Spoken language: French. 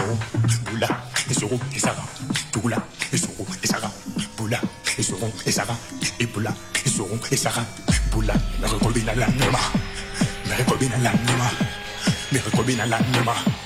seront, boula, et seront, et ça va. Boula, et seront, et ça va. Boula, et seront, et ça va. Et boula, et seront, et ça va. Boula, me recobine à l'anima. Me recobine à l'anima. Me recobine à l'anima.